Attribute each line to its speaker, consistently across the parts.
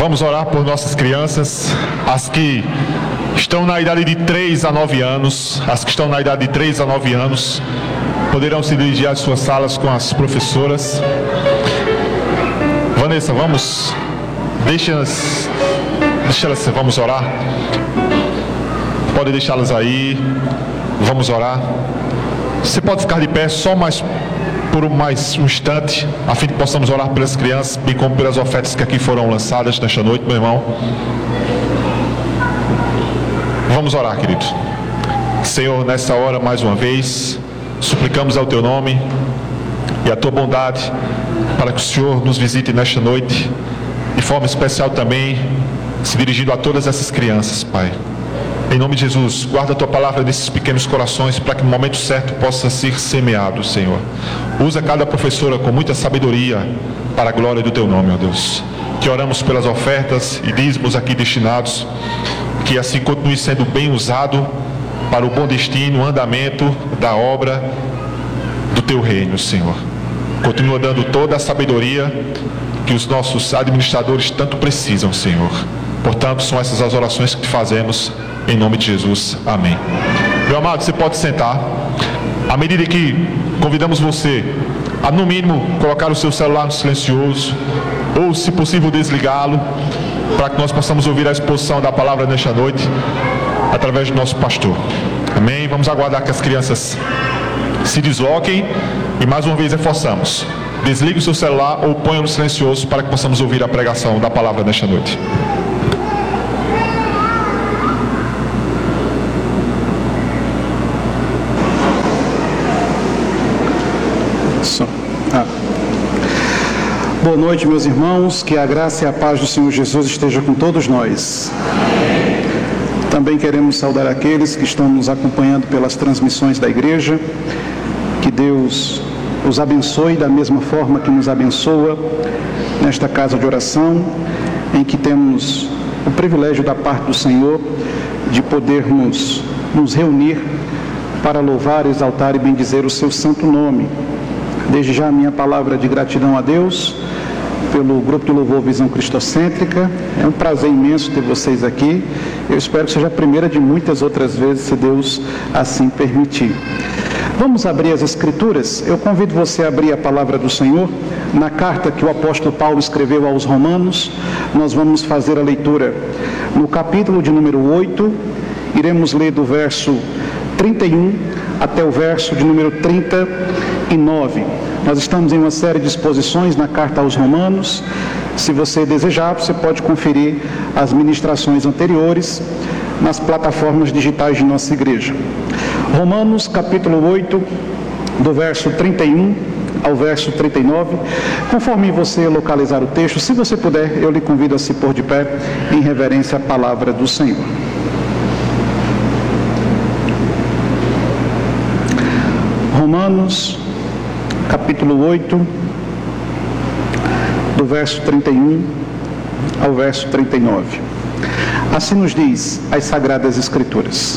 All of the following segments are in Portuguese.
Speaker 1: Vamos orar por nossas crianças, as que estão na idade de 3 a 9 anos, as que estão na idade de 3 a 9 anos, poderão se dirigir às suas salas com as professoras. Vanessa, vamos, deixa elas, vamos orar. Pode deixá-las aí, vamos orar. Você pode ficar de pé só por mais um instante, a fim de que possamos orar pelas crianças, bem como pelas ofertas que aqui foram lançadas nesta noite, meu irmão. Vamos orar, querido. Senhor, nessa hora, mais uma vez, suplicamos ao Teu nome e a Tua bondade, para que o Senhor nos visite nesta noite, de forma especial também, se dirigindo a todas essas crianças, Pai. Em nome de Jesus, guarda a Tua palavra nesses pequenos corações, para que no momento certo possa ser semeado, Senhor. Usa cada professora com muita sabedoria, para a glória do Teu nome, ó Deus. Que oramos pelas ofertas e dízimos aqui destinados, que assim continue sendo bem usado para o bom destino, o andamento da obra do Teu reino, Senhor. Continua dando toda a sabedoria que os nossos administradores tanto precisam, Senhor. Portanto, são essas as orações que te fazemos, em nome de Jesus. Amém. Meu amado, você pode sentar. À medida que convidamos você a, no mínimo, colocar o seu celular no silencioso, ou, se possível, desligá-lo, para que nós possamos ouvir a exposição da palavra nesta noite, através do nosso pastor. Amém? Vamos aguardar que as crianças se desloquem e, mais uma vez, reforçamos. Desligue o seu celular ou ponha no silencioso para que possamos ouvir a pregação da palavra nesta noite.
Speaker 2: Boa noite, meus irmãos, que a graça e a paz do Senhor Jesus esteja com todos nós. Também queremos saudar aqueles que estão nos acompanhando pelas transmissões da igreja. Que Deus os abençoe da mesma forma que nos abençoa nesta casa de oração, em que temos o privilégio da parte do Senhor de podermos nos reunir para louvar, exaltar e bendizer o seu santo nome. Desde já a minha palavra de gratidão a Deus pelo grupo de louvor Visão Cristocêntrica. É um prazer imenso ter vocês aqui. Eu espero que seja a primeira de muitas outras vezes, se Deus assim permitir. Vamos abrir as Escrituras. Eu convido você a abrir a palavra do Senhor na carta que o apóstolo Paulo escreveu aos Romanos. Nós vamos fazer a leitura no capítulo de número 8. Iremos ler do verso 31 até o verso de número 39. Nós estamos em uma série de exposições na carta aos Romanos. Se você desejar, você pode conferir as ministrações anteriores nas plataformas digitais de nossa igreja. Romanos, capítulo 8, do verso 31 ao verso 39. Conforme você localizar o texto, se você puder, eu lhe convido a se pôr de pé em reverência à palavra do Senhor. Romanos, capítulo 8, do verso 31 ao verso 39. Assim nos diz as Sagradas Escrituras.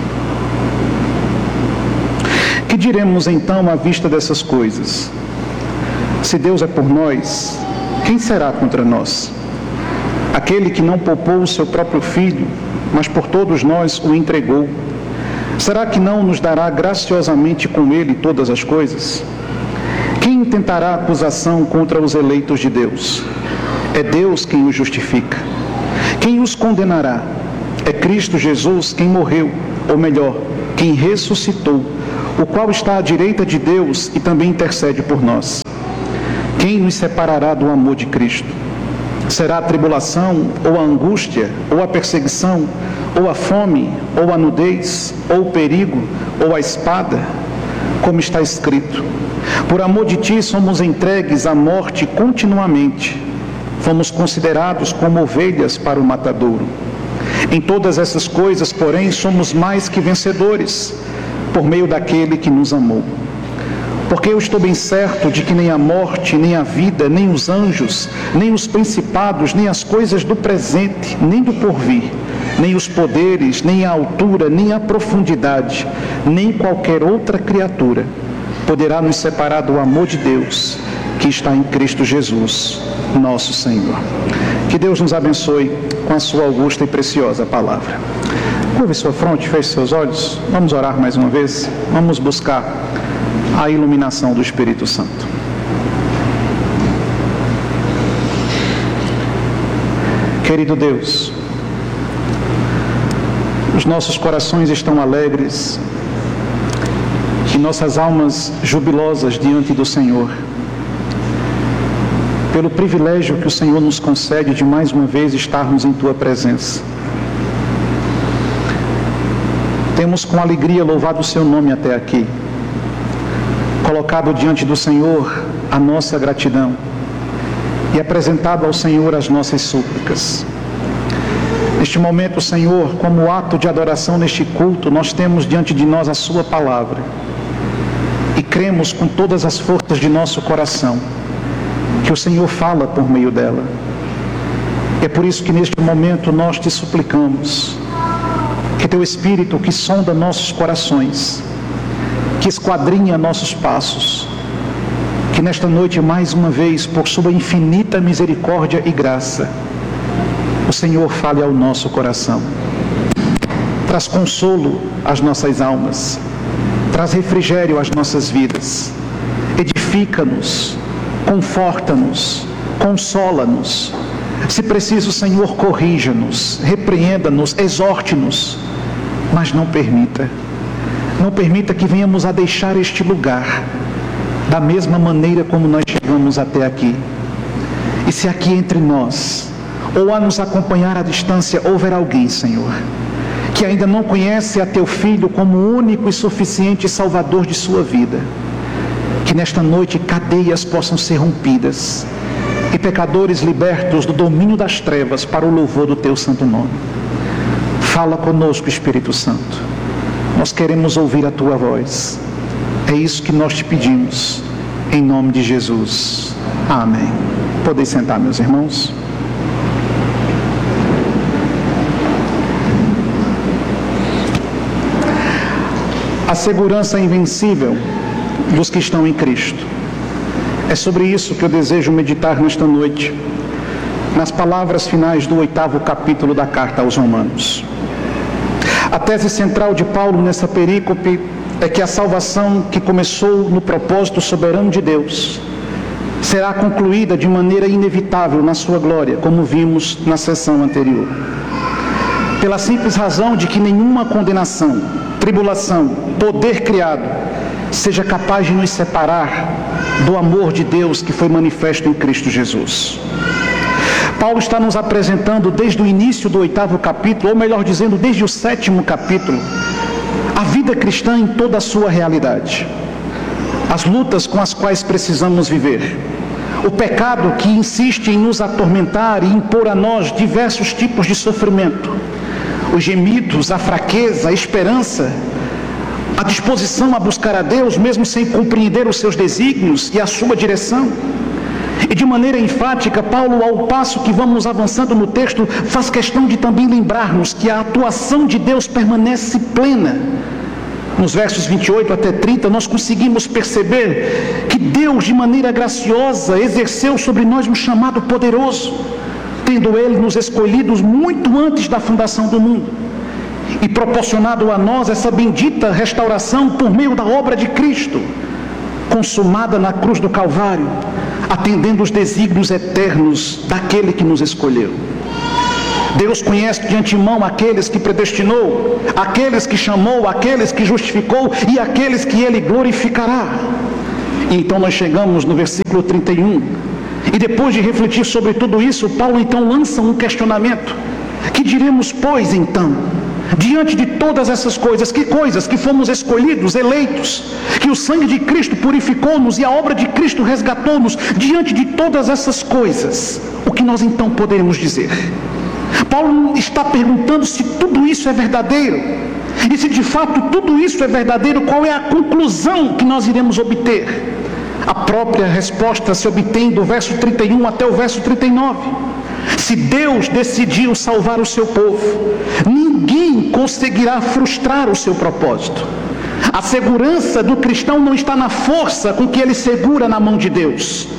Speaker 2: Que diremos então à vista dessas coisas? Se Deus é por nós, quem será contra nós? Aquele que não poupou o seu próprio filho, mas por todos nós o entregou, será que não nos dará graciosamente com ele todas as coisas? Quem intentará acusação contra os eleitos de Deus? É Deus quem os justifica. Quem os condenará? É Cristo Jesus quem morreu, ou melhor, quem ressuscitou, o qual está à direita de Deus e também intercede por nós. Quem nos separará do amor de Cristo? Será a tribulação, ou a angústia, ou a perseguição, ou a fome, ou a nudez, ou o perigo, ou a espada? Como está escrito: por amor de ti somos entregues à morte continuamente, fomos considerados como ovelhas para o matadouro. Em todas essas coisas, porém, somos mais que vencedores, por meio daquele que nos amou. Porque eu estou bem certo de que nem a morte, nem a vida, nem os anjos, nem os principados, nem as coisas do presente, nem do porvir, nem os poderes, nem a altura, nem a profundidade, nem qualquer outra criatura poderá nos separar do amor de Deus, que está em Cristo Jesus, nosso Senhor. Que Deus nos abençoe com a sua augusta e preciosa palavra. Curve sua fronte, feche seus olhos. Vamos orar mais uma vez. Vamos buscar a iluminação do Espírito Santo. Querido Deus, os nossos corações estão alegres e nossas almas jubilosas diante do Senhor, pelo privilégio que o Senhor nos concede de mais uma vez estarmos em Tua presença. Temos com alegria louvado o Seu nome até aqui, colocado diante do Senhor a nossa gratidão e apresentado ao Senhor as nossas súplicas. Neste momento, Senhor, como ato de adoração neste culto, nós temos diante de nós a Sua palavra e cremos com todas as forças de nosso coração que o Senhor fala por meio dela. É por isso que neste momento nós te suplicamos que Teu Espírito, que sonda nossos corações, que esquadrinha nossos passos, que nesta noite mais uma vez, por Sua infinita misericórdia e graça, o Senhor fale ao nosso coração. Traz consolo às nossas almas, traz refrigério às nossas vidas, edifica-nos, conforta-nos, consola-nos. Se preciso, Senhor, corrija-nos, repreenda-nos, exorte-nos, mas não permita que venhamos a deixar este lugar da mesma maneira como nós chegamos até aqui. E se aqui entre nós, ou a nos acompanhar à distância, houver alguém, Senhor, que ainda não conhece a Teu Filho como único e suficiente Salvador de sua vida, que nesta noite cadeias possam ser rompidas e pecadores libertos do domínio das trevas para o louvor do Teu santo nome. Fala conosco, Espírito Santo. Nós queremos ouvir a Tua voz. É isso que nós te pedimos, em nome de Jesus. Amém. Podem sentar, meus irmãos. A segurança invencível dos que estão em Cristo. É sobre isso que eu desejo meditar nesta noite, nas palavras finais do 8º capítulo da carta aos Romanos. A tese central de Paulo nessa perícope é que a salvação que começou no propósito soberano de Deus será concluída de maneira inevitável na sua glória, como vimos na sessão anterior. Pela simples razão de que nenhuma condenação, tribulação, poder criado seja capaz de nos separar do amor de Deus que foi manifesto em Cristo Jesus. Paulo está nos apresentando desde o início do 8º capítulo, ou melhor dizendo, desde o 7º capítulo, a vida cristã em toda a sua realidade, as lutas com as quais precisamos viver, o pecado que insiste em nos atormentar e impor a nós diversos tipos de sofrimento, os gemidos, a fraqueza, a esperança, a disposição a buscar a Deus mesmo sem compreender os seus desígnios e a sua direção. E de maneira enfática, Paulo, ao passo que vamos avançando no texto, faz questão de também lembrarmos que a atuação de Deus permanece plena. Nos versos 28 até 30, nós conseguimos perceber que Deus, de maneira graciosa, exerceu sobre nós um chamado poderoso, tendo Ele nos escolhidos muito antes da fundação do mundo, e proporcionado a nós essa bendita restauração por meio da obra de Cristo, consumada na cruz do Calvário, atendendo os desígnios eternos daquele que nos escolheu. Deus conhece de antemão aqueles que predestinou, aqueles que chamou, aqueles que justificou e aqueles que Ele glorificará. E então nós chegamos no versículo 31, e depois de refletir sobre tudo isso, Paulo então lança um questionamento. Que diremos, pois, então? Diante de todas essas coisas, que coisas? Que fomos escolhidos, eleitos, que o sangue de Cristo purificou-nos e a obra de Cristo resgatou-nos. Diante de todas essas coisas, o que nós então poderemos dizer? Paulo está perguntando se tudo isso é verdadeiro. E se de fato tudo isso é verdadeiro, qual é a conclusão que nós iremos obter? A própria resposta se obtém do verso 31 até o verso 39. Se Deus decidiu salvar o seu povo, ninguém conseguirá frustrar o seu propósito. A segurança do cristão não está na força com que ele segura na mão de Deus,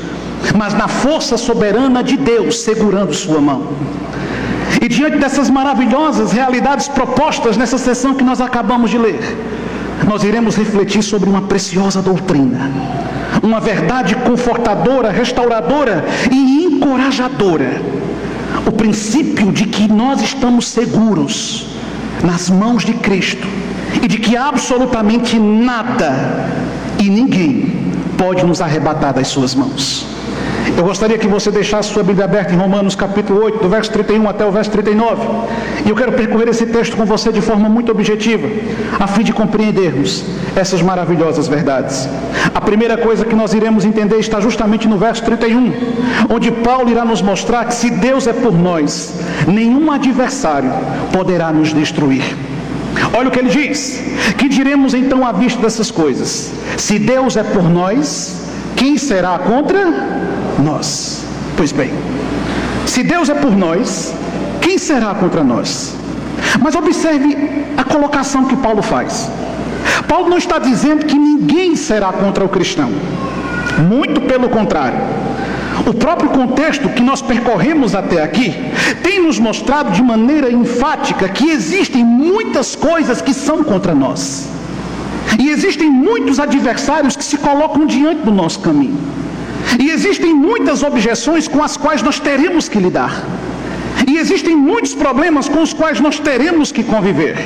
Speaker 2: mas na força soberana de Deus segurando sua mão. E diante dessas maravilhosas realidades propostas nessa sessão que nós acabamos de ler, nós iremos refletir sobre uma preciosa doutrina, uma verdade confortadora, restauradora e encorajadora. O princípio de que nós estamos seguros nas mãos de Cristo e de que absolutamente nada e ninguém pode nos arrebatar das suas mãos. Eu gostaria que você deixasse sua Bíblia aberta em Romanos capítulo 8, do verso 31 até o verso 39. E eu quero percorrer esse texto com você de forma muito objetiva, a fim de compreendermos essas maravilhosas verdades. A primeira coisa que nós iremos entender está justamente no verso 31, onde Paulo irá nos mostrar que se Deus é por nós, nenhum adversário poderá nos destruir. Olha o que ele diz: que diremos então à vista dessas coisas? Se Deus é por nós, quem será contra nós? Pois bem, se Deus é por nós, quem será contra nós? Mas observe a colocação que Paulo faz. Paulo não está dizendo que ninguém será contra o cristão. Muito pelo contrário. O próprio contexto que nós percorremos até aqui tem nos mostrado de maneira enfática que existem muitas coisas que são contra nós. E existem muitos adversários que se colocam diante do nosso caminho. E existem muitas objeções com as quais nós teremos que lidar. E existem muitos problemas com os quais nós teremos que conviver.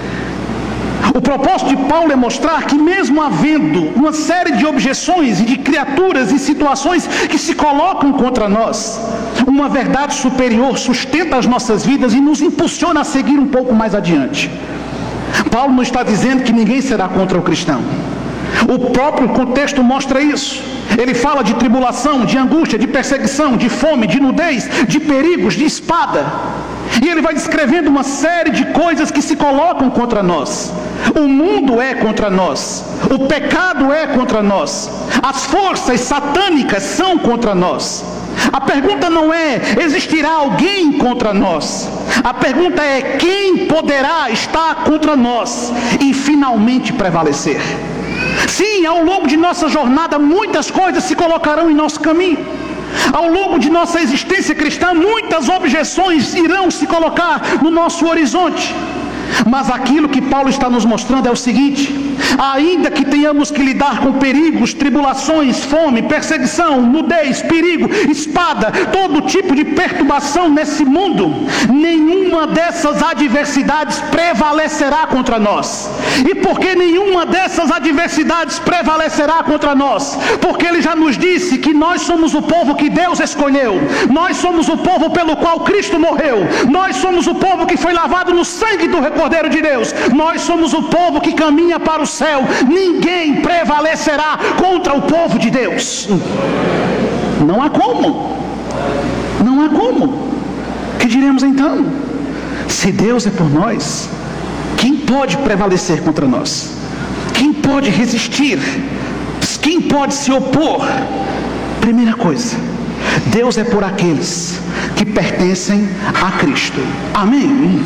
Speaker 2: O propósito de Paulo é mostrar que mesmo havendo uma série de objeções e de criaturas e situações que se colocam contra nós, uma verdade superior sustenta as nossas vidas e nos impulsiona a seguir um pouco mais adiante. Paulo não está dizendo que ninguém será contra o cristão. O próprio contexto mostra isso. Ele fala de tribulação, de angústia, de perseguição, de fome, de nudez, de perigos, de espada. E ele vai descrevendo uma série de coisas que se colocam contra nós. O mundo é contra nós. O pecado é contra nós. As forças satânicas são contra nós. A pergunta não é: existirá alguém contra nós? A pergunta é: quem poderá estar contra nós e finalmente prevalecer? Sim, ao longo de nossa jornada, muitas coisas se colocarão em nosso caminho. Ao longo de nossa existência cristã, muitas objeções irão se colocar no nosso horizonte. Mas aquilo que Paulo está nos mostrando é o seguinte: ainda que tenhamos que lidar com perigos, tribulações, fome, perseguição, nudez, perigo, espada, todo tipo de perturbação nesse mundo, nenhuma dessas adversidades prevalecerá contra nós. E por que nenhuma dessas adversidades prevalecerá contra nós? Porque ele já nos disse que nós somos o povo que Deus escolheu, nós somos o povo pelo qual Cristo morreu, nós somos o povo que foi lavado no sangue do Cordeiro de Deus, nós somos o povo que caminha para o céu. Ninguém prevalecerá contra o povo de Deus. Não há como. Não há como. Que diremos então? Se Deus é por nós, quem pode prevalecer contra nós? Quem pode resistir? Quem pode se opor? Primeira coisa, Deus é por aqueles que pertencem a Cristo. Amém?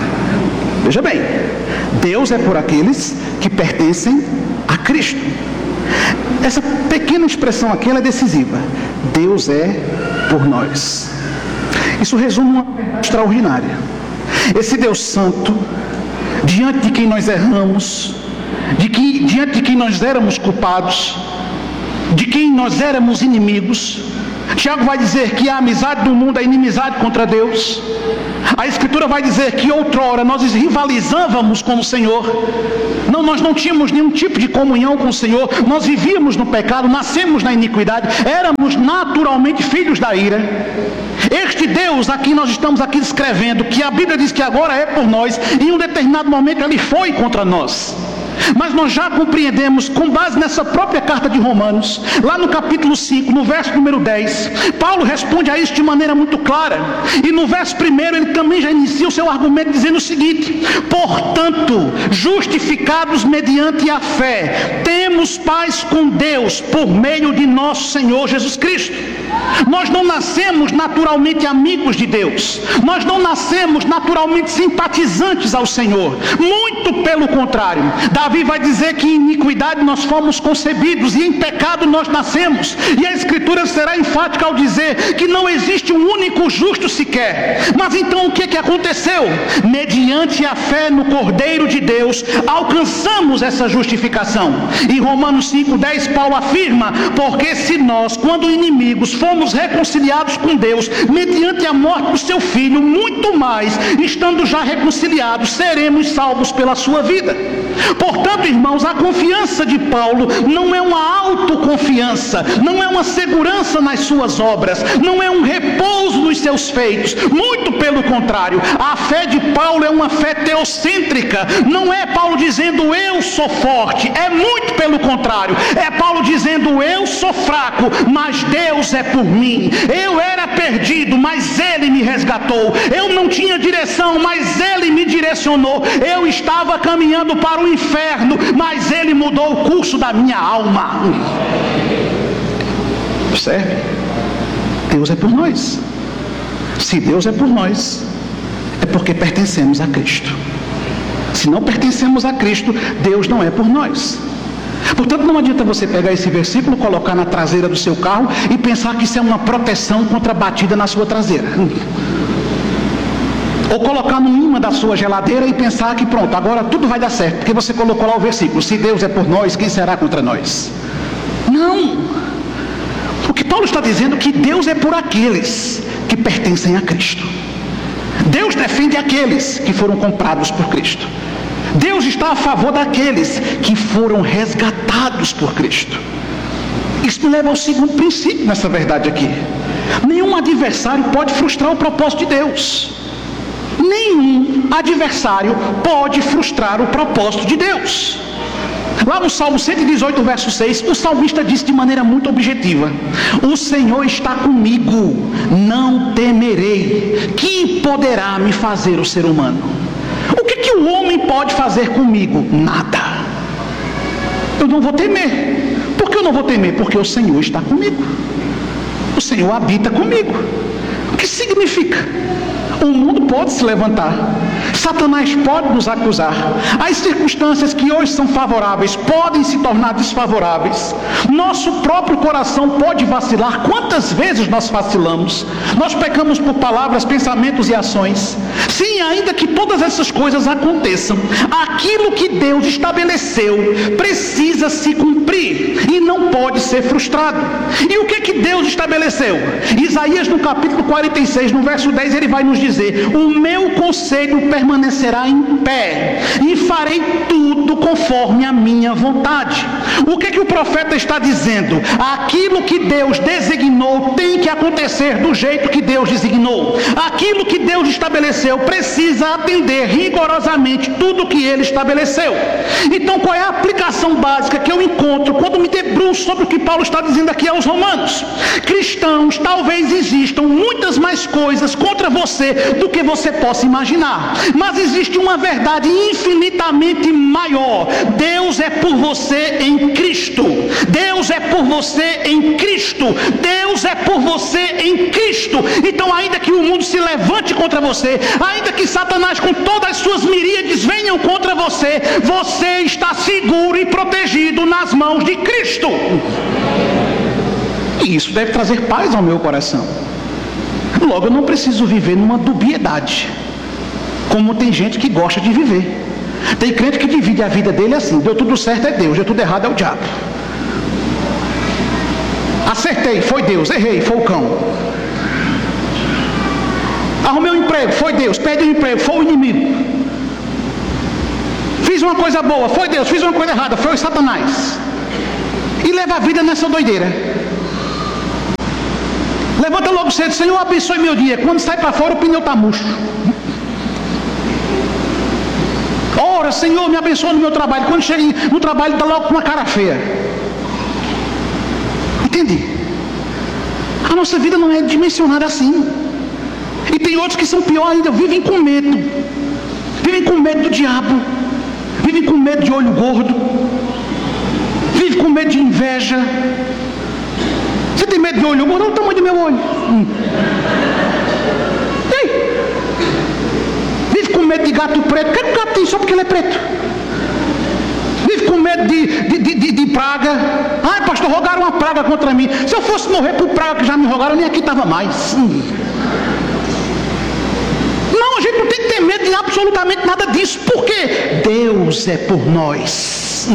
Speaker 2: Veja bem, Deus é por aqueles que pertencem a Cristo. Essa pequena expressão aqui ela é decisiva. Deus é por nós. Isso resume uma verdade extraordinária. Esse Deus Santo, diante de quem nós erramos, diante de quem nós éramos culpados, de quem nós éramos inimigos, Tiago vai dizer que a amizade do mundo é inimizade contra Deus. A Escritura vai dizer que outrora nós rivalizávamos com o Senhor. Nós não tínhamos nenhum tipo de comunhão com o Senhor. Nós vivíamos no pecado, nascemos na iniquidade, éramos naturalmente filhos da ira. Este Deus a quem nós estamos aqui descrevendo, que a Bíblia diz que agora é por nós, em um determinado momento ele foi contra nós. Mas nós já compreendemos, com base nessa própria carta de Romanos, lá no capítulo 5, no verso número 10, Paulo responde a isso de maneira muito clara. E no verso 1 ele também já inicia o seu argumento dizendo o seguinte: portanto, justificados mediante a fé, temos paz com Deus por meio de nosso Senhor Jesus Cristo. Nós não nascemos naturalmente amigos de Deus. Nós não nascemos naturalmente simpatizantes ao Senhor. Muito pelo contrário. Davi vai dizer que em iniquidade nós fomos concebidos e em pecado nós nascemos. E a Escritura será enfática ao dizer que não existe um único justo sequer. Mas então o que aconteceu? Mediante a fé no Cordeiro de Deus, alcançamos essa justificação. Em Romanos 5:10, Paulo afirma: porque se nós, quando inimigos, fomos reconciliados com Deus mediante a morte do seu Filho, muito mais, estando já reconciliados, seremos salvos pela sua vida. Portanto, irmãos, a confiança de Paulo não é uma autoconfiança, não é uma segurança nas suas obras, não é um repouso nos seus feitos. Muito pelo contrário, a fé de Paulo é uma fé teocêntrica. Não é Paulo dizendo eu sou forte, é muito pelo contrário, é Paulo dizendo eu sou fraco, mas Deus é por mim. Eu era perdido, mas Ele me resgatou. Eu não tinha direção, mas Ele me direcionou. Eu estava caminhando para o inferno, mas Ele mudou o curso da minha alma. Percebe? Deus é por nós. Se Deus é por nós, é porque pertencemos a Cristo. Se não pertencemos a Cristo, Deus não é por nós. Portanto, não adianta você pegar esse versículo, colocar na traseira do seu carro e pensar que isso é uma proteção contra a batida na sua traseira. Ou colocar no imã da sua geladeira e pensar que pronto, agora tudo vai dar certo, porque você colocou lá o versículo: se Deus é por nós, quem será contra nós? Não! O que Paulo está dizendo é que Deus é por aqueles que pertencem a Cristo. Deus defende aqueles que foram comprados por Cristo. Deus está a favor daqueles que foram resgatados por Cristo. Isso me leva ao segundo princípio nessa verdade aqui. Nenhum adversário pode frustrar o propósito de Deus. Nenhum adversário pode frustrar o propósito de Deus. Lá no Salmo 118, verso 6, o salmista disse de maneira muito objetiva: o Senhor está comigo, não temerei. Que poderá me fazer o ser humano? O que o homem pode fazer comigo? Nada. Eu não vou temer. Por que eu não vou temer? Porque o Senhor está comigo. O Senhor habita comigo. O que significa? O mundo pode se levantar, Satanás pode nos acusar, as circunstâncias que hoje são favoráveis podem se tornar desfavoráveis, nosso próprio coração pode vacilar. Quantas vezes nós vacilamos? Nós pecamos por palavras, pensamentos e ações. Sim, ainda que todas essas coisas aconteçam, aquilo que Deus estabeleceu precisa se cumprir e não pode ser frustrado. E o que Deus estabeleceu? Isaías, no capítulo 46, no verso 10, ele vai nos dizer: o meu conselho permanecerá em pé e farei tudo conforme a minha vontade. O que o profeta está dizendo? Aquilo que Deus designou tem que acontecer do jeito que Deus designou. Aquilo que Deus estabeleceu precisa atender rigorosamente tudo que Ele estabeleceu. Então, qual é a aplicação básica que eu encontro quando me debruço sobre o que Paulo está dizendo aqui aos romanos? Cristãos, talvez existam muitas mais coisas contra você do que você possa imaginar, mas existe uma verdade infinitamente maior: Deus é por você em Cristo. Deus é por você em Cristo. Deus é por você em Cristo. Então, ainda que o mundo se levante contra você, ainda que Satanás com todas as suas miríades venham contra você, você está seguro e protegido nas mãos de Cristo. E isso deve trazer paz ao meu coração. Logo, eu não preciso viver numa dubiedade, como tem gente que gosta de viver. Tem crente que divide a vida dele assim: deu tudo certo é Deus, deu tudo errado é o diabo. Acertei, foi Deus. Errei, foi o cão. Arrumei um emprego, foi Deus. Perdi o emprego, foi o inimigo. Fiz uma coisa boa, foi Deus. Fiz uma coisa errada, foi o Satanás. E leva a vida nessa doideira. Levanta logo cedo: Senhor, abençoe meu dia. Quando sai para fora, o pneu está murcho. Ora, Senhor, me abençoa no meu trabalho. Quando chega no trabalho, está logo com uma cara feia. Entende? A nossa vida não é dimensionada assim. E tem outros que são pior ainda, vivem com medo. Vivem com medo do diabo. Vivem com medo de olho gordo. Vivem com medo de inveja. Você Você tem medo de olho? Olha o tamanho do meu olho. Ei, vive com medo de gato preto. O que o gato tem só porque ele é preto? Vive com medo de praga. Ai, pastor, rogaram uma praga contra mim. Se eu fosse morrer por praga que já me rogaram, nem aqui estava mais. Não, a gente não tem que ter medo de absolutamente nada disso, porque Deus é por nós.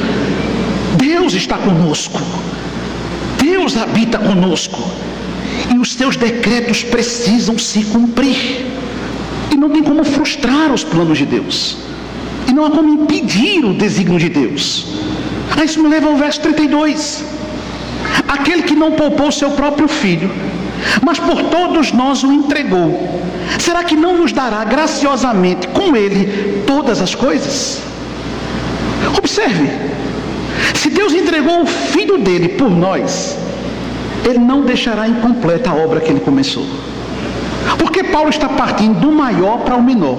Speaker 2: Deus está conosco. Deus habita conosco. E os seus decretos precisam se cumprir. E não tem como frustrar os planos de Deus. E não há como impedir o desígnio de Deus. Isso me leva ao verso 32. Aquele que não poupou seu próprio filho, mas por todos nós o entregou, será que não nos dará graciosamente com ele todas as coisas? Observe, se Deus entregou o filho dele por nós, ele não deixará incompleta a obra que ele começou. Porque Paulo está partindo do maior para o menor.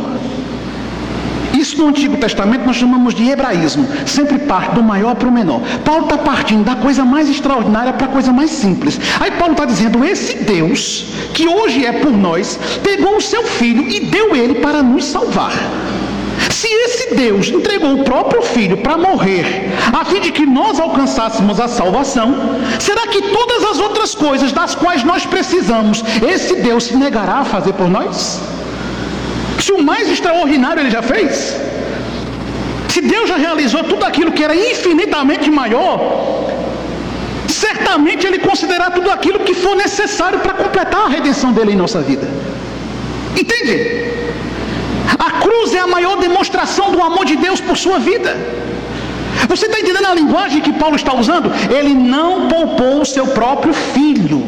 Speaker 2: Isso no Antigo Testamento nós chamamos de hebraísmo. Sempre parte do maior para o menor. Paulo está partindo da coisa mais extraordinária para a coisa mais simples. Aí Paulo está dizendo, esse Deus, que hoje é por nós, pegou o seu filho e deu ele para nos salvar. Se esse Deus entregou o próprio filho para morrer, a fim de que nós alcançássemos a salvação, será que todas as outras coisas das quais nós precisamos, esse Deus se negará a fazer por nós? Se o mais extraordinário ele já fez, se Deus já realizou tudo aquilo que era infinitamente maior, certamente ele considerará tudo aquilo que for necessário para completar a redenção dele em nossa vida. Entende? A cruz é a maior demonstração do amor de Deus por sua vida. Você está entendendo a linguagem que Paulo está usando? Ele não poupou o seu próprio filho.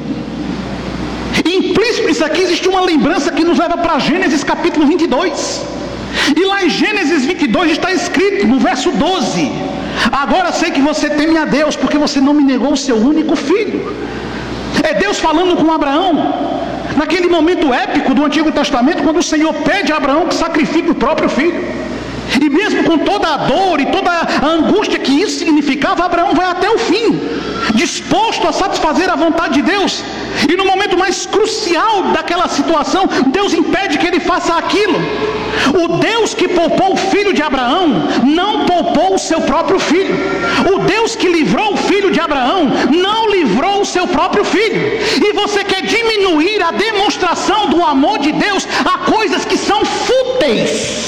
Speaker 2: Implícito nisso aqui existe uma lembrança que nos leva para Gênesis capítulo 22. E lá em Gênesis 22 está escrito no verso 12: agora sei que você teme a Deus, porque você não me negou o seu único filho. É Deus falando com Abraão, naquele momento épico do Antigo Testamento, quando o Senhor pede a Abraão que sacrifique o próprio filho. E mesmo com toda a dor e toda a angústia que isso significava, Abraão vai até o fim, disposto a satisfazer a vontade de Deus. E no momento mais crucial daquela situação, Deus impede que ele faça aquilo. O Deus que poupou o filho de Abraão não poupou o seu próprio filho. O Deus que livrou o filho de Abraão não livrou o seu próprio filho. E você quer diminuir a demonstração do amor de Deus a coisas que são fúteis.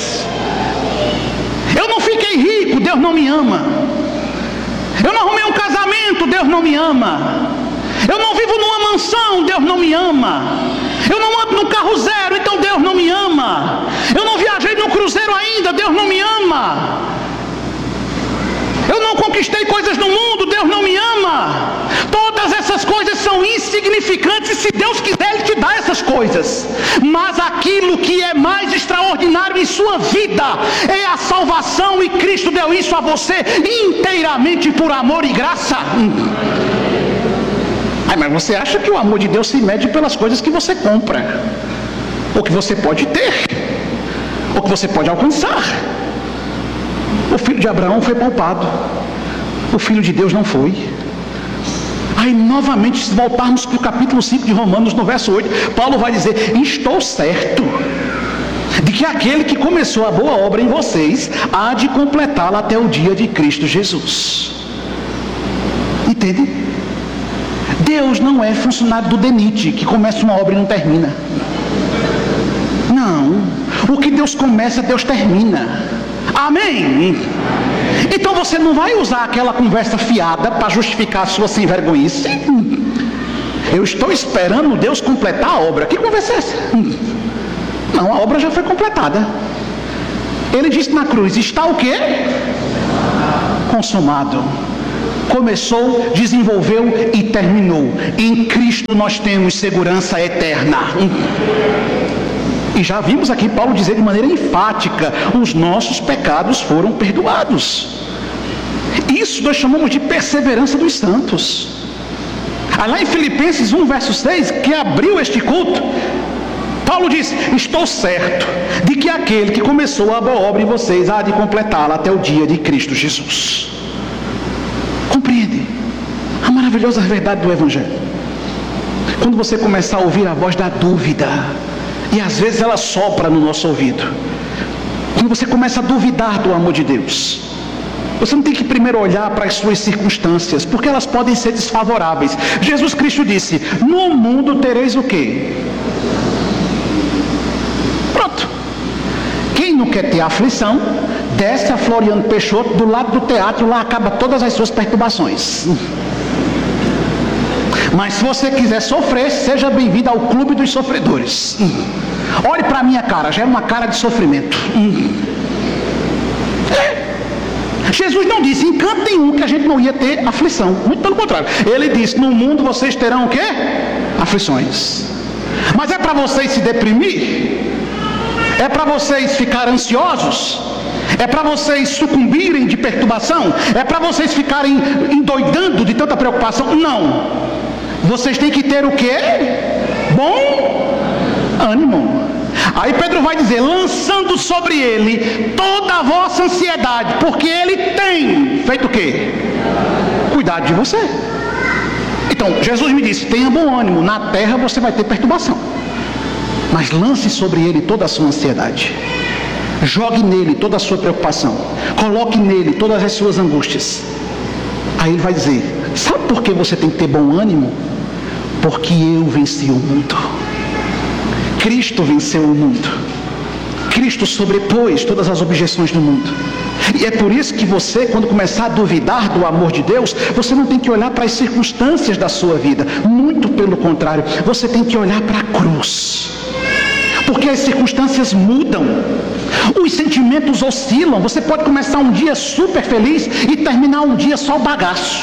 Speaker 2: Eu não fiquei rico, Deus não me ama. Eu não arrumei um casamento, Deus não me ama. Eu não vivo numa mansão, Deus não me ama. Eu não ando no carro zero, então Deus não me ama. Eu não viajei no cruzeiro ainda, Deus não me ama. Eu não conquistei coisas no mundo, Deus não me ama. Todas essas coisas são insignificantes, e se Deus quiser, Ele te dá essas coisas. Mas aquilo que é mais extraordinário em sua vida é a salvação, e Cristo deu isso a você inteiramente por amor e graça. Mas você acha que o amor de Deus se mede pelas coisas que você compra, ou que você pode ter, ou que você pode alcançar? O filho de Abraão foi poupado, o filho de Deus não foi. Aí novamente, se voltarmos para o capítulo 5 de Romanos, no verso 8, Paulo vai dizer: estou certo de que aquele que começou a boa obra em vocês há de completá-la até o dia de Cristo Jesus. Entende? Deus não é funcionário do DENIT, que começa uma obra e não termina. Não, o que Deus começa, Deus termina. Amém? Então você não vai usar aquela conversa fiada para justificar a sua sem-vergonhice. Eu estou esperando Deus completar a obra. Que conversa é essa? Não, a obra já foi completada. Ele disse na cruz: está o quê? Consumado. Começou, desenvolveu e terminou. Em Cristo nós temos segurança eterna. E já vimos aqui Paulo dizer de maneira enfática: os nossos pecados foram perdoados. Isso nós chamamos de perseverança dos santos. Lá em Filipenses 1, verso 6, que abriu este culto, Paulo diz: estou certo de que aquele que começou a boa obra em vocês há de completá-la até o dia de Cristo Jesus. Compreende a maravilhosa verdade do Evangelho? Quando você começar a ouvir a voz da dúvida, e às vezes ela sopra no nosso ouvido, quando você começa a duvidar do amor de Deus, você não tem que primeiro olhar para as suas circunstâncias, porque elas podem ser desfavoráveis. Jesus Cristo disse: no mundo tereis o quê? Pronto. Quem não quer ter aflição, desce a Floriano Peixoto, do lado do teatro, lá acaba todas as suas perturbações. Mas se você quiser sofrer, seja bem-vindo ao clube dos sofredores. Olhe para a minha cara, já é uma cara de sofrimento. Jesus não disse em canto nenhum que a gente não ia ter aflição. Muito pelo contrário. Ele disse: no mundo vocês terão o quê? Aflições. Mas é para vocês se deprimir? É para vocês ficarem ansiosos? É para vocês sucumbirem de perturbação? É para vocês ficarem endoidando de tanta preocupação? Não. Vocês têm que ter o quê? Bom ânimo. Aí Pedro vai dizer: lançando sobre ele toda a vossa ansiedade, porque ele tem feito o quê? Cuidado de você. Então Jesus me disse: tenha bom ânimo, na terra você vai ter perturbação, mas lance sobre ele toda a sua ansiedade, jogue nele toda a sua preocupação, coloque nele todas as suas angústias. Aí ele vai dizer: sabe por que você tem que ter bom ânimo? Porque eu venci o mundo. Cristo venceu o mundo. Cristo sobrepôs todas as objeções do mundo. E é por isso que você, quando começar a duvidar do amor de Deus, você não tem que olhar para as circunstâncias da sua vida. Muito pelo contrário, você tem que olhar para a cruz. Porque as circunstâncias mudam, os sentimentos oscilam. Você pode começar um dia super feliz e terminar um dia só bagaço.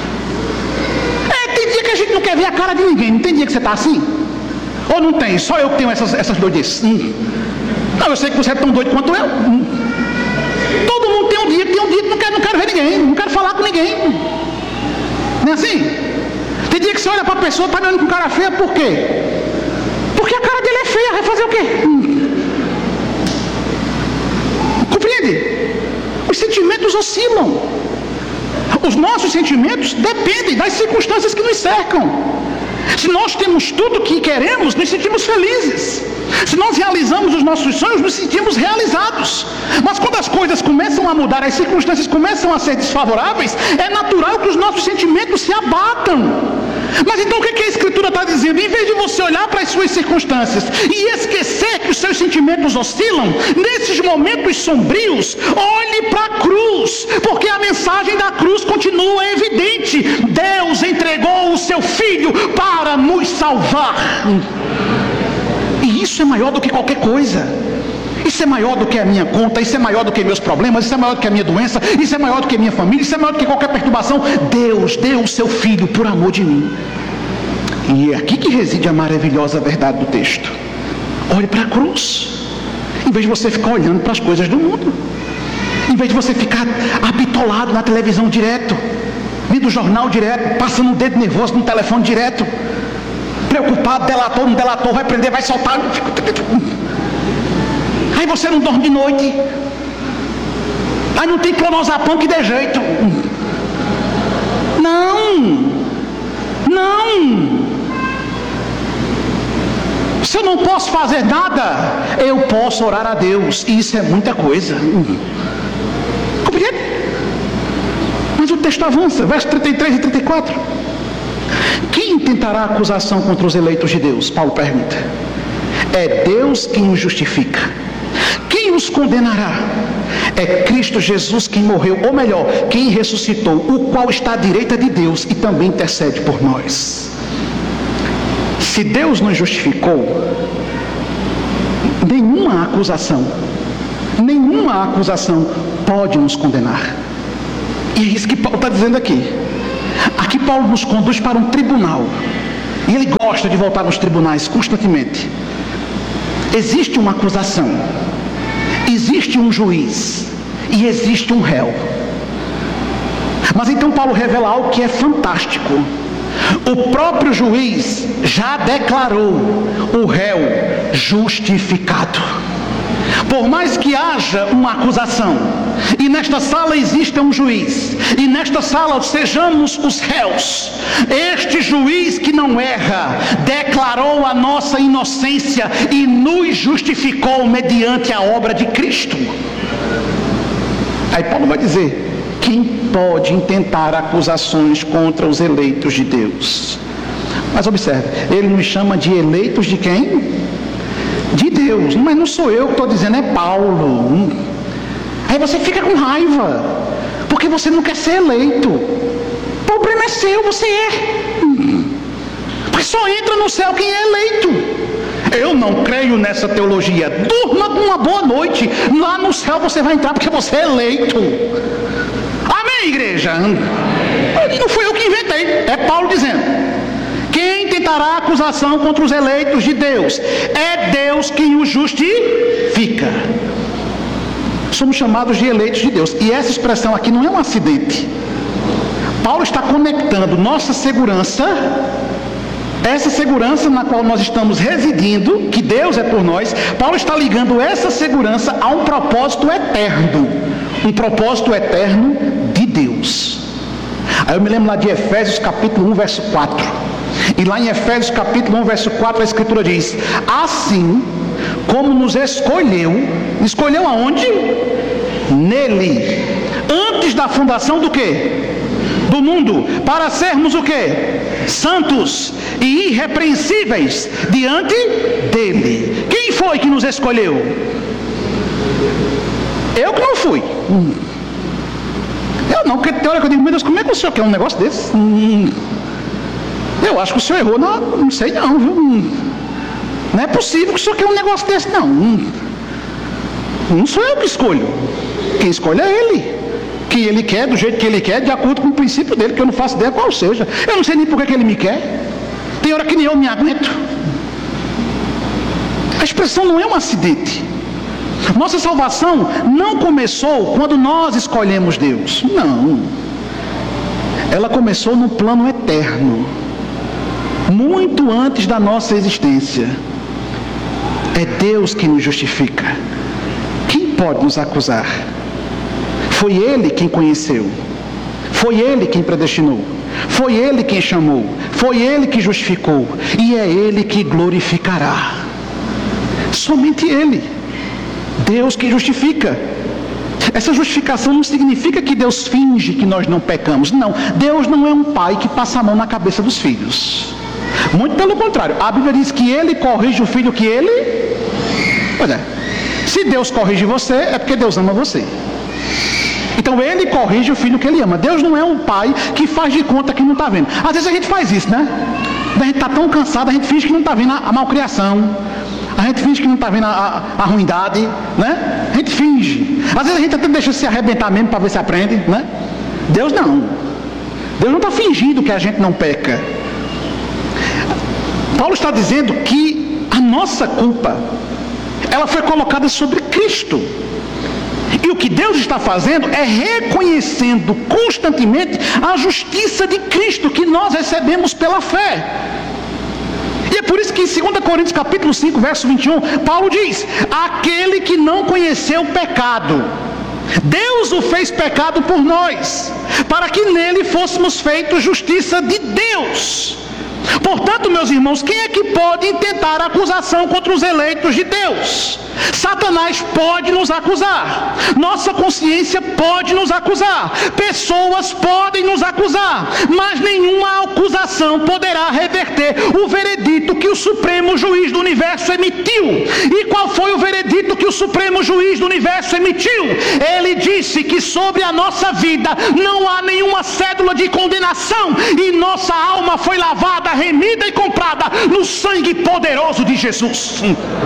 Speaker 2: Tem dia que a gente não quer ver a cara de ninguém. Não tem dia que você está assim? Ou não tem? Só eu que tenho essas doidices. Não, eu sei que você é tão doido quanto eu. Todo mundo tem um dia que não quero ver ninguém, não quero falar com ninguém. Não é assim? Tem dia que você olha para a pessoa, está me olhando com cara feia, por quê? Porque a cara dele é feia, vai fazer o quê? Compreende? Os sentimentos oscilam. Os nossos sentimentos dependem das circunstâncias que nos cercam. Se nós temos tudo o que queremos, nos sentimos felizes. Se nós realizamos os nossos sonhos, nos sentimos realizados. Mas quando as coisas começam a mudar, as circunstâncias começam a ser desfavoráveis, é natural que os nossos sentimentos se abatam. Mas então o que a Escritura está dizendo? Em vez de você olhar para as suas circunstâncias e esquecer que os seus sentimentos oscilam, nesses momentos sombrios, olhe para a cruz, porque a mensagem da cruz continua evidente. Deus entregou o seu Filho para nos salvar. E isso é maior do que qualquer coisa. Isso é maior do que a minha conta, isso é maior do que meus problemas, isso é maior do que a minha doença, isso é maior do que a minha família, isso é maior do que qualquer perturbação. Deus deu o seu Filho por amor de mim. E é aqui que reside a maravilhosa verdade do texto. Olhe para a cruz, em vez de você ficar olhando para as coisas do mundo, em vez de você ficar habitolado na televisão direto, vendo o jornal direto, passando um dedo nervoso no telefone direto, preocupado, delator, não delator, vai prender, vai soltar. Aí você não dorme de noite. Aí não tem clonazepam que dê jeito. Não. Se eu não posso fazer nada, eu posso orar a Deus. E isso é muita coisa. Compreende? Mas o texto avança, versos 33 e 34. Quem tentará acusação contra os eleitos de Deus? Paulo pergunta. É Deus quem os justifica. Quem os condenará? É Cristo Jesus quem morreu, ou melhor, quem ressuscitou, o qual está à direita de Deus e também intercede por nós. Se Deus nos justificou, nenhuma acusação pode nos condenar. E é isso que Paulo está dizendo aqui. Aqui Paulo nos conduz para um tribunal. E ele gosta de voltar nos tribunais constantemente. Existe uma acusação, existe um juiz e existe um réu. Mas então Paulo revela algo que é fantástico. O próprio juiz já declarou o réu justificado. Por mais que haja uma acusação, e nesta sala exista um juiz, e nesta sala sejamos os réus, este juiz que não erra, declarou a nossa inocência e nos justificou mediante a obra de Cristo. Aí Paulo vai dizer: quem pode intentar acusações contra os eleitos de Deus? Mas observe, ele nos chama de eleitos de quem? De Deus. Mas não sou eu que estou dizendo, é Paulo. Aí você fica com raiva, porque você não quer ser eleito. O problema é seu, você é. Mas só entra no céu quem é eleito. Eu não creio nessa teologia. Durma com uma boa noite. Lá no céu você vai entrar porque você é eleito. Amém, igreja? Não fui eu que inventei, é Paulo dizendo. Quem tentará acusação contra os eleitos de Deus? É Deus quem os justifica. Somos chamados de eleitos de Deus. E essa expressão aqui não é um acidente. Paulo está conectando nossa segurança, essa segurança na qual nós estamos residindo, que Deus é por nós. Paulo está ligando essa segurança a um propósito eterno. Um propósito eterno de Deus. Aí eu me lembro lá de Efésios capítulo 1, verso 4. E lá em Efésios capítulo 1, verso 4, a Escritura diz: assim como nos escolheu aonde? Nele, antes da fundação do quê? Do mundo, para sermos o quê? Santos e irrepreensíveis diante dele. Quem foi que nos escolheu? Eu que não fui. Eu não, porque tem hora que eu digo: meu Deus, como é que o senhor quer um negócio desse? Eu acho que o senhor errou, não sei não, viu? Não é possível que o senhor quer um negócio desse, não. Não sou eu que escolho. Quem escolhe é ele. Que ele quer, do jeito que ele quer, de acordo com o princípio dele, que eu não faço ideia qual seja. Eu não sei nem por que ele me quer. Tem hora que nem eu me aguento. A expressão não é um acidente. Nossa salvação não começou quando nós escolhemos Deus. Não. Ela começou no plano eterno. Muito antes da nossa existência. É Deus que nos justifica. Quem pode nos acusar? Foi Ele quem conheceu. Foi Ele quem predestinou. Foi Ele quem chamou. Foi Ele que justificou. E é Ele que glorificará. Somente Ele. Deus que justifica. Essa justificação não significa que Deus finge que nós não pecamos. Não. Deus não é um pai que passa a mão na cabeça dos filhos. Muito pelo contrário. A Bíblia diz que Ele corrige o filho que Ele... Pois é. Se Deus corrige você, é porque Deus ama você. Então Ele corrige o filho que Ele ama. Deus não é um pai que faz de conta que não está vendo. Às vezes a gente faz isso, né? A gente está tão cansado, a gente finge que não está vendo a malcriação. A gente finge que não está vendo a ruindade, né? A gente finge. Às vezes a gente até deixa se arrebentar mesmo para ver se aprende, né? Deus não. Deus não está fingindo que a gente não peca. Paulo está dizendo que a nossa culpa, ela foi colocada sobre Cristo. E o que Deus está fazendo é reconhecendo constantemente a justiça de Cristo que nós recebemos pela fé. E é por isso que em 2 Coríntios capítulo 5, verso 21, Paulo diz: aquele que não conheceu o pecado, Deus o fez pecado por nós, para que nele fôssemos feitos justiça de Deus. Portanto, meus irmãos, quem é que pode intentar acusação contra os eleitos de Deus? Satanás pode nos acusar, nossa consciência pode nos acusar, pessoas podem nos acusar, mas nenhuma acusação poderá reverter o veredito que o Supremo Juiz do Universo emitiu. E qual foi o veredito que o Supremo Juiz do Universo emitiu? Ele disse que sobre a nossa vida não há nenhuma cédula de condenação, e nossa alma foi lavada, remida e comprada no sangue poderoso de Jesus.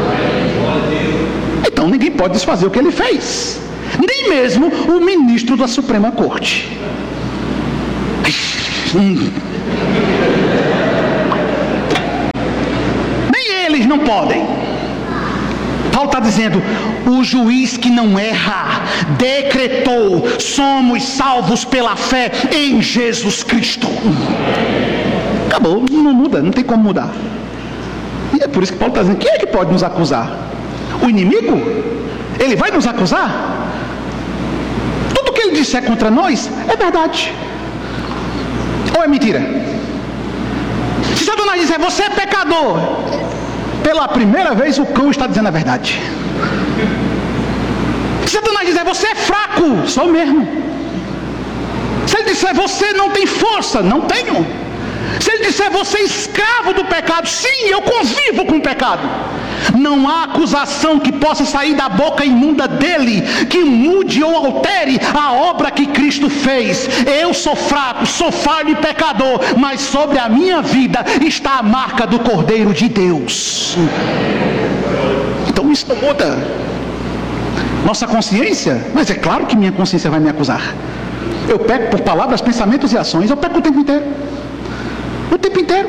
Speaker 2: Então ninguém pode desfazer o que ele fez, nem mesmo o ministro da Suprema Corte. Nem eles não podem. Paulo está dizendo: o juiz que não erra decretou, somos salvos pela fé em Jesus Cristo. Acabou, não muda, não tem como mudar. E é por isso que Paulo está dizendo: quem é que pode nos acusar? O inimigo, ele vai nos acusar. Tudo que ele disser contra nós é verdade. Ou é mentira? Se Satanás disser, você é pecador, pela primeira vez o cão está dizendo a verdade. Se Satanás disser, você é fraco, sou mesmo. Se ele disser, você não tem força, não tenho. Se ele disser, você é escravo do pecado, sim, eu convivo com o pecado. Não há acusação que possa sair da boca imunda dele, que mude ou altere a obra que Cristo fez. Eu sou fraco, sou falho e pecador, mas sobre a minha vida está a marca do Cordeiro de Deus. Então isso não muda nossa consciência, mas é claro que minha consciência vai me acusar. Eu peco por palavras, pensamentos e ações, eu peco o tempo inteiro. O tempo inteiro.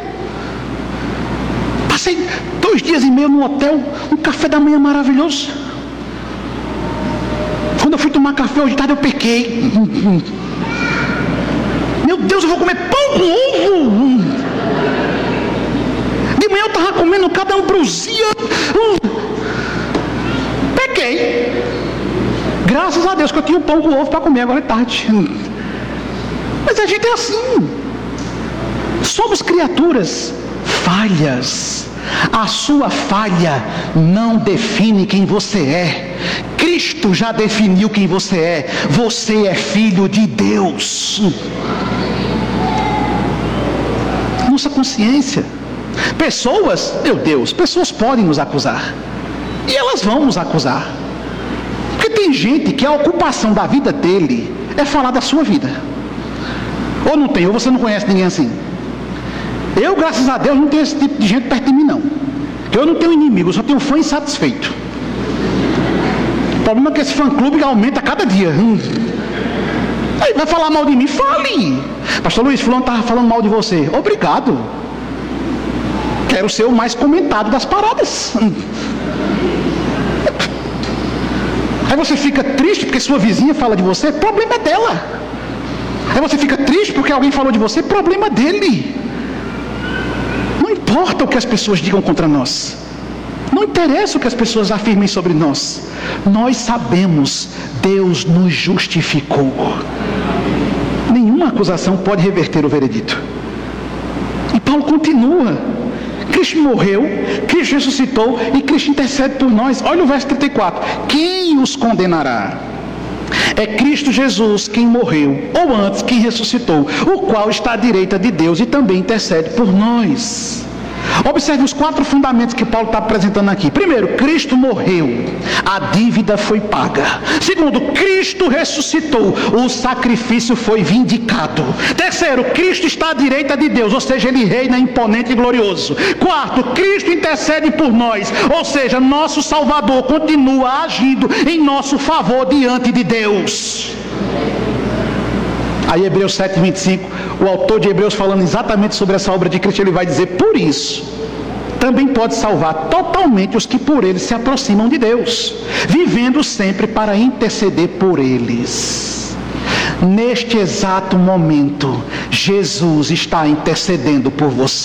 Speaker 2: Passei 2 dias e meio no hotel, um café da manhã maravilhoso. Quando eu fui tomar café hoje de tarde eu pequei. Meu Deus, eu vou comer pão com ovo. De manhã eu estava comendo cada ambrosia. Pequei. Graças a Deus que eu tinha um pão com ovo para comer agora é tarde. Mas a gente é assim. Somos criaturas falhas. A sua falha não define quem você é. Cristo já definiu quem você é. Você é filho de Deus. Nossa consciência. Pessoas, meu Deus, pessoas podem nos acusar. E elas vão nos acusar. Porque tem gente que a ocupação da vida dele é falar da sua vida. Ou não tem, ou você não conhece ninguém assim. Eu, graças a Deus, não tenho esse tipo de gente perto de mim, não. Eu não tenho inimigo, eu só tenho fã insatisfeito. O problema é que esse fã-clube aumenta a cada dia. Aí vai falar mal de mim? Fale! Pastor Luiz, fulano estava falando mal de você. Obrigado. Quero ser o mais comentado das paradas. Aí você fica triste porque sua vizinha fala de você, problema é dela. Aí você fica triste porque alguém falou de você, problema dele. Não importa o que as pessoas digam contra nós. Não interessa o que as pessoas afirmem sobre nós. Nós sabemos, Deus nos justificou. Nenhuma acusação pode reverter o veredito. E Paulo continua. Cristo morreu, Cristo ressuscitou e Cristo intercede por nós. Olha o verso 34. Quem os condenará? É Cristo Jesus quem morreu, ou antes quem ressuscitou, o qual está à direita de Deus e também intercede por nós. Observe os 4 fundamentos que Paulo está apresentando aqui. Primeiro, Cristo morreu, a dívida foi paga. Segundo, Cristo ressuscitou, o sacrifício foi vindicado. Terceiro, Cristo está à direita de Deus, ou seja, ele reina imponente e glorioso. Quarto, Cristo intercede por nós, ou seja, nosso Salvador continua agindo em nosso favor diante de Deus. Aí Hebreus 7:25, o autor de Hebreus falando exatamente sobre essa obra de Cristo, ele vai dizer, por isso, também pode salvar totalmente os que por ele se aproximam de Deus, vivendo sempre para interceder por eles. Neste exato momento, Jesus está intercedendo por você.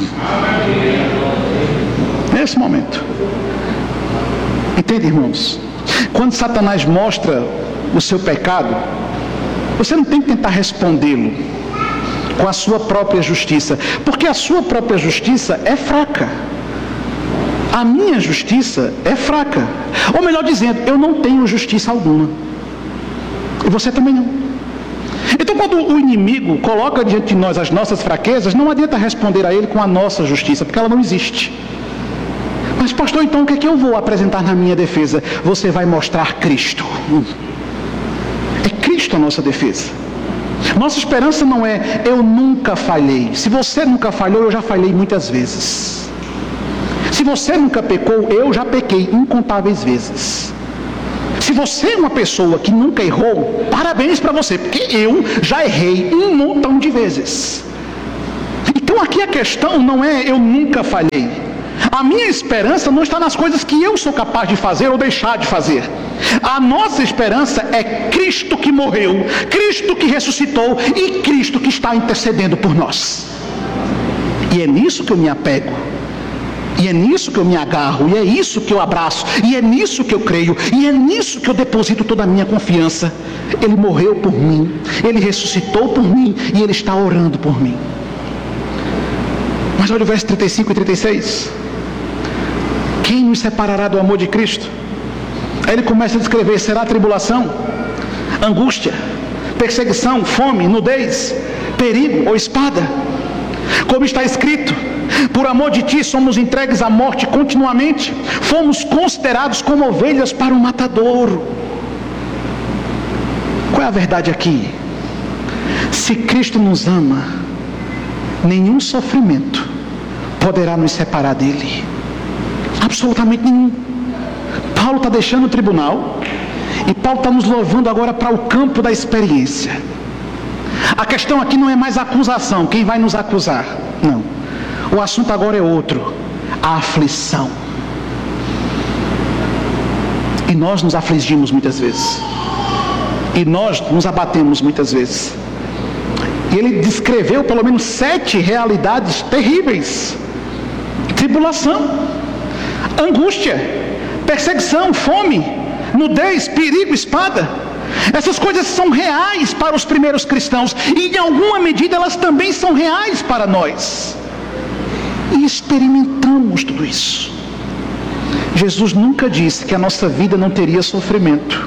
Speaker 2: Nesse momento. Entende, irmãos? Quando Satanás mostra o seu pecado, você não tem que tentar respondê-lo com a sua própria justiça, porque a sua própria justiça é fraca. A minha justiça é fraca. Ou melhor dizendo, eu não tenho justiça alguma. E você também não. Então quando o inimigo coloca diante de nós as nossas fraquezas, não adianta responder a ele com a nossa justiça, porque ela não existe. Mas pastor, então o que é que eu vou apresentar na minha defesa? Você vai mostrar Cristo. Cristo a nossa defesa. Nossa esperança não é eu nunca falhei. Se você nunca falhou, eu já falhei muitas vezes. Se você nunca pecou, eu já pequei incontáveis vezes. Se você é uma pessoa que nunca errou, parabéns para você, porque eu já errei um montão de vezes. Então aqui a questão não é eu nunca falhei. A minha esperança não está nas coisas que eu sou capaz de fazer ou deixar de fazer. A nossa esperança é Cristo que morreu, Cristo que ressuscitou e Cristo que está intercedendo por nós. E é nisso que eu me apego. E é nisso que eu me agarro, e é isso que eu abraço, e é nisso que eu creio, e é nisso que eu deposito toda a minha confiança. Ele morreu por mim, Ele ressuscitou por mim, e Ele está orando por mim. Mas olha o verso 35 e 36. Quem nos separará do amor de Cristo? Aí ele começa a descrever: será tribulação, angústia, perseguição, fome, nudez, perigo ou espada? Como está escrito: por amor de ti somos entregues à morte continuamente, fomos considerados como ovelhas para o matadouro. Qual é a verdade aqui? Se Cristo nos ama, nenhum sofrimento poderá nos separar dele. Absolutamente nenhum. Paulo está deixando o tribunal e Paulo está nos levando agora para o campo da experiência. A questão aqui não é mais acusação, quem vai nos acusar? Não. O assunto agora é outro: a aflição. E nós nos afligimos muitas vezes. E nós nos abatemos muitas vezes. E ele descreveu pelo menos 7 realidades terríveis: tribulação, angústia, perseguição, fome, nudez, perigo, espada. Essas coisas são reais para os primeiros cristãos, e em alguma medida elas também são reais para nós. E experimentamos tudo isso. Jesus nunca disse que a nossa vida não teria sofrimento.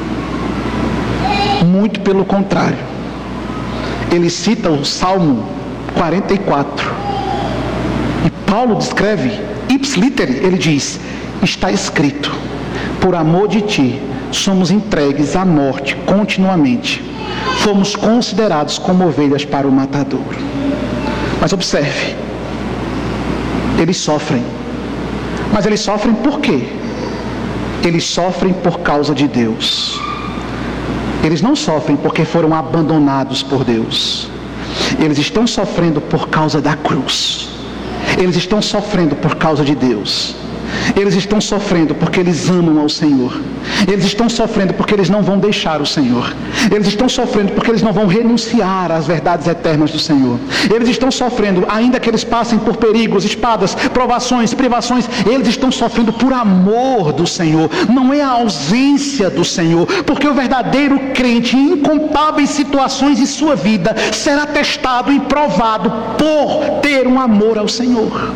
Speaker 2: Muito pelo contrário. Ele cita o Salmo 44. E Paulo descreve, ipsis literi, ele diz: está escrito, por amor de ti somos entregues à morte continuamente, fomos considerados como ovelhas para o matadouro. Mas observe, eles sofrem. Mas eles sofrem por quê? Eles sofrem por causa de Deus. Eles não sofrem porque foram abandonados por Deus. Eles estão sofrendo por causa da cruz. Eles estão sofrendo por causa de Deus. Eles estão sofrendo porque eles amam ao Senhor. Eles estão sofrendo porque eles não vão deixar o Senhor. Eles estão sofrendo porque eles não vão renunciar às verdades eternas do Senhor. Eles estão sofrendo, ainda que eles passem por perigos, espadas, provações, privações. Eles estão sofrendo por amor do Senhor. Não é a ausência do Senhor. Porque o verdadeiro crente, em incontáveis situações de sua vida, será testado e provado por ter um amor ao Senhor.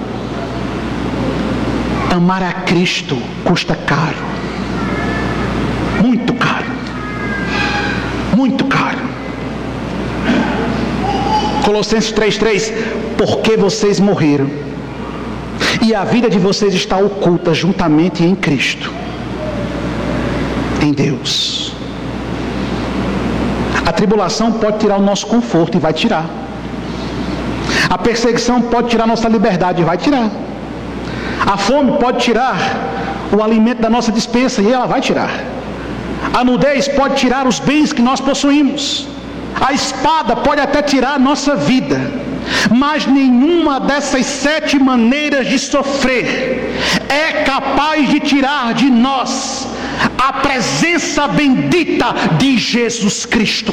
Speaker 2: Amar a Cristo custa caro. Muito caro. Muito caro. Colossenses 3:3: porque vocês morreram e a vida de vocês está oculta juntamente em Cristo, em Deus. A tribulação pode tirar o nosso conforto, e vai tirar. A perseguição pode tirar nossa liberdade, e vai tirar. A fome pode tirar o alimento da nossa despensa, e ela vai tirar. A nudez pode tirar os bens que nós possuímos. A espada pode até tirar a nossa vida. Mas nenhuma dessas 7 maneiras de sofrer é capaz de tirar de nós a presença bendita de Jesus Cristo.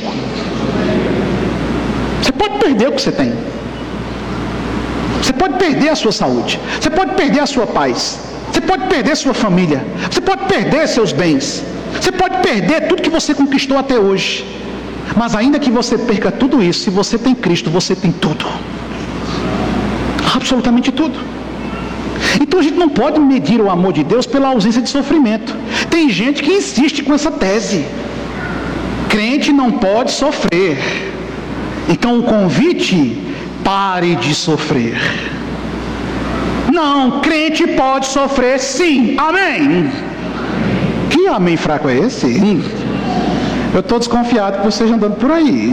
Speaker 2: Você pode perder o que você tem. Você pode perder a sua saúde. Você pode perder a sua paz. Você pode perder a sua família. Você pode perder seus bens. Você pode perder tudo que você conquistou até hoje. Mas ainda que você perca tudo isso, se você tem Cristo, você tem tudo. Absolutamente tudo. Então a gente não pode medir o amor de Deus pela ausência de sofrimento. Tem gente que insiste com essa tese: crente não pode sofrer. Então o convite: pare de sofrer. Não, crente pode sofrer sim. Amém. Que amém fraco é esse? Eu estou desconfiado que você esteja andando por aí.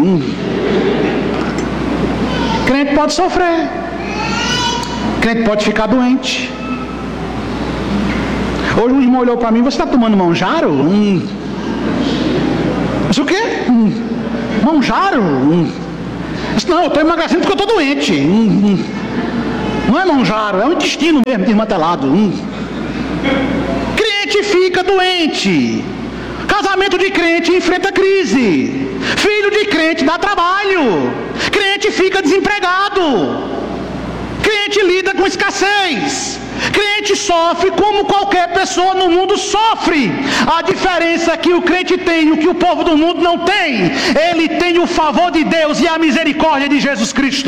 Speaker 2: Crente pode sofrer. Crente pode ficar doente. Hoje um irmão olhou para mim: você está tomando Monjaro? Isso o quê? Monjaro? Disse: não, eu estou emagrecendo porque eu estou doente. Não é Monjaro, é o intestino mesmo desmantelado. Crente fica doente. Casamento de crente enfrenta crise. Filho de crente dá trabalho. Crente fica desempregado. Crente lida com escassez. Crente sofre como qualquer pessoa no mundo sofre. A diferença é que o crente tem o que o povo do mundo não tem. Ele tem o favor de Deus e a misericórdia de Jesus Cristo.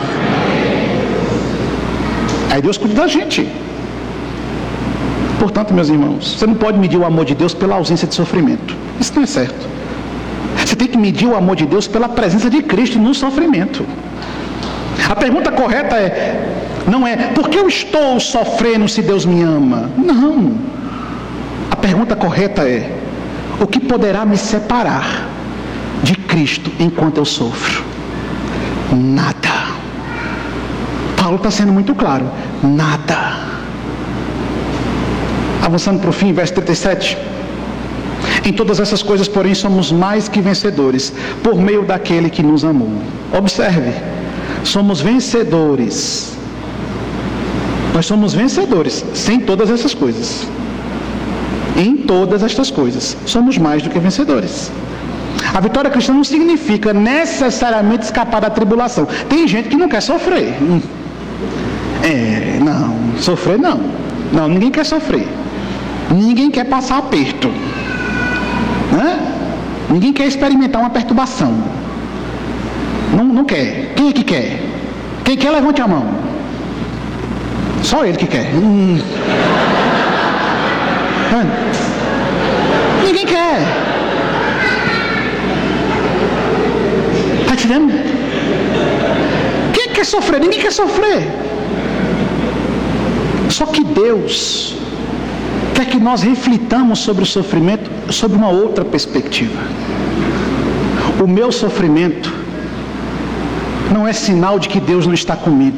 Speaker 2: Aí Deus cuida da gente. Portanto, meus irmãos, você não pode medir o amor de Deus pela ausência de sofrimento. Isso não é certo. Você tem que medir o amor de Deus pela presença de Cristo no sofrimento. A pergunta correta não é por que eu estou sofrendo se Deus me ama? Não. A pergunta correta é: o que poderá me separar de Cristo enquanto eu sofro? Nada. Paulo está sendo muito claro: nada. Avançando para o fim, verso 37. Em todas essas coisas, porém, somos mais que vencedores, por meio daquele que nos amou. Observe, somos vencedores. Nós somos vencedores, sem todas essas coisas. Em todas estas coisas, somos mais do que vencedores. A vitória cristã não significa necessariamente escapar da tribulação. Tem gente que não quer sofrer. Não, sofrer não. Não, ninguém quer sofrer. Ninguém quer passar aperto. Ninguém quer experimentar uma perturbação. Não quer. Quem é que quer? Quem quer, levante a mão. Só ele que quer. Ninguém quer. Está entendendo? Quem quer sofrer? Ninguém quer sofrer. Só que Deus quer que nós reflitamos sobre o sofrimento sob uma outra perspectiva. O meu sofrimento não é sinal de que Deus não está comigo.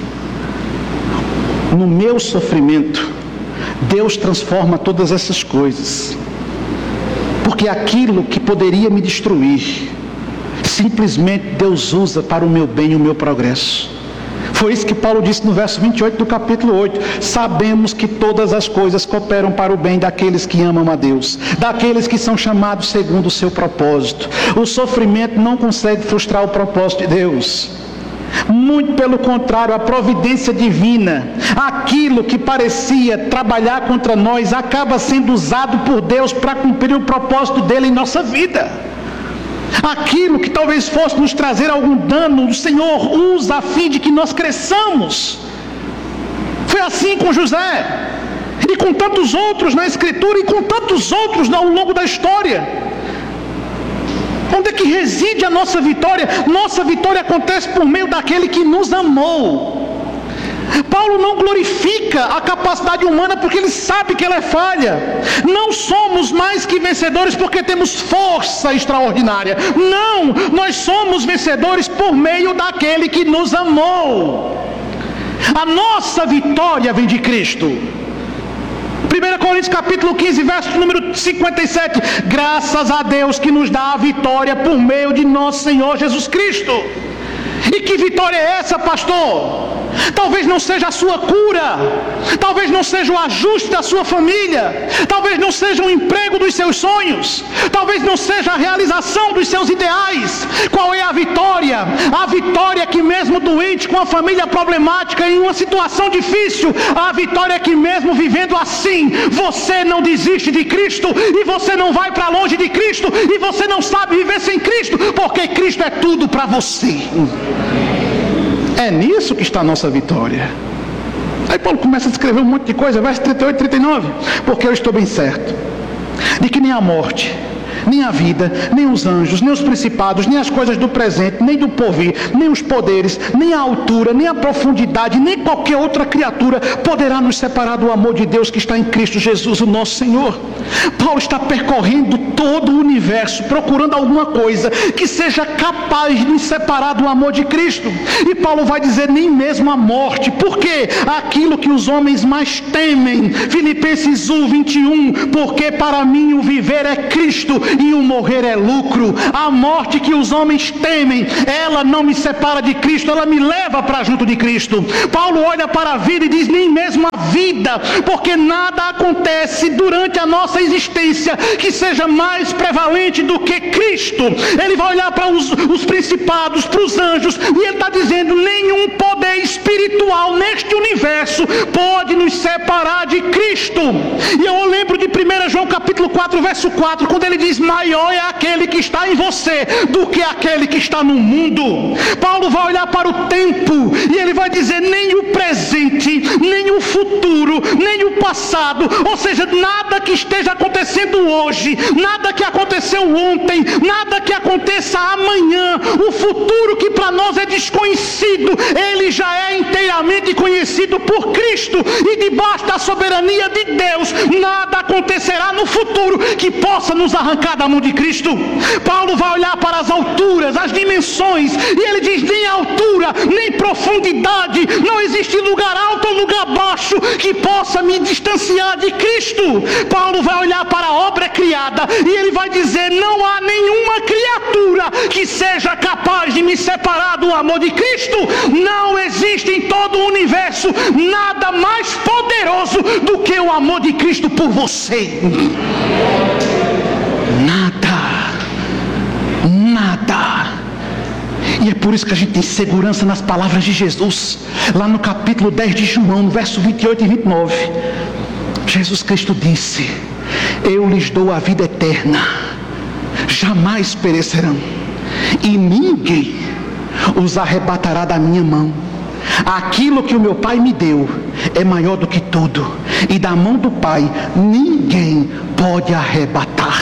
Speaker 2: No meu sofrimento, Deus transforma todas essas coisas. Porque aquilo que poderia me destruir, simplesmente Deus usa para o meu bem e o meu progresso. Foi isso que Paulo disse no verso 28 do capítulo 8. Sabemos que todas as coisas cooperam para o bem daqueles que amam a Deus, daqueles que são chamados segundo o seu propósito. O sofrimento não consegue frustrar o propósito de Deus. Muito pelo contrário, a providência divina, aquilo que parecia trabalhar contra nós, acaba sendo usado por Deus para cumprir o propósito dele em nossa vida. Aquilo que talvez fosse nos trazer algum dano, o Senhor usa a fim de que nós cresçamos. Foi assim com José, e com tantos outros na Escritura, e com tantos outros ao longo da história. Onde é que reside a nossa vitória? Nossa vitória acontece por meio daquele que nos amou. Paulo não glorifica a capacidade humana porque ele sabe que ela é falha. Não somos mais que vencedores porque temos força extraordinária. Não, nós somos vencedores por meio daquele que nos amou. A nossa vitória vem de Cristo. 1 Coríntios capítulo 15, verso número 57. Graças a Deus que nos dá a vitória por meio de nosso Senhor Jesus Cristo. E que vitória é essa, pastor? Talvez não seja a sua cura, talvez não seja o ajuste da sua família, talvez não seja o emprego dos seus sonhos, talvez não seja a realização dos seus ideais. Qual é a vitória? A vitória é que mesmo doente, com a família problemática, em uma situação difícil, a vitória é que mesmo vivendo assim, você não desiste de Cristo, e você não vai para longe de Cristo, e você não sabe viver sem Cristo, porque Cristo é tudo para você. É nisso que está a nossa vitória. Aí Paulo começa a descrever um monte de coisa, verso 38 e 39. Porque eu estou bem certo de que nem a morte, nem a vida, nem os anjos, nem os principados, nem as coisas do presente, nem do porvir, nem os poderes, nem a altura, nem a profundidade, nem qualquer outra criatura poderá nos separar do amor de Deus que está em Cristo Jesus, o nosso Senhor. Paulo está percorrendo todo o universo, procurando alguma coisa que seja capaz de nos separar do amor de Cristo. E Paulo vai dizer, nem mesmo a morte. Por quê? Aquilo que os homens mais temem. Filipenses 1, 21. Porque para mim o viver é Cristo e o morrer é lucro. A morte que os homens temem, ela não me separa de Cristo, ela me leva para junto de Cristo. Paulo olha para a vida e diz: nem mesmo a vida, porque nada acontece durante a nossa existência que seja mais prevalente do que Cristo. Ele vai olhar para os principados, para os anjos, e ele está dizendo: nenhum poder espiritual neste universo pode nos separar de Cristo. E eu lembro de 1 João capítulo 4, verso 4, quando ele diz: maior é aquele que está em você do que aquele que está no mundo. Paulo vai olhar para o tempo e ele vai dizer: nem o presente, nem o futuro, nem o passado, ou seja, nada que esteja acontecendo hoje, nada que aconteceu ontem, nada que aconteça amanhã, o futuro que para nós é desconhecido, ele já é inteiramente conhecido por Cristo, e debaixo da soberania de Deus, nada acontecerá no futuro que possa nos arrancar da mão de Cristo. Paulo vai olhar para as alturas, as dimensões, e ele diz: nem altura, nem profundidade, não existe lugar alto ou lugar baixo que possa me distanciar de Cristo. Paulo vai olhar para a obra criada e ele vai dizer: não há nenhuma criatura que seja capaz de me separar do amor de Cristo. Não existe em todo o universo nada mais poderoso do que o amor de Cristo por você. Nada. E é por isso que a gente tem segurança nas palavras de Jesus. Lá no capítulo 10 de João, no verso 28 e 29, Jesus Cristo disse: eu lhes dou a vida eterna, jamais perecerão, e ninguém os arrebatará da minha mão. Aquilo que o meu Pai me deu é maior do que tudo, e da mão do Pai ninguém pode arrebatar.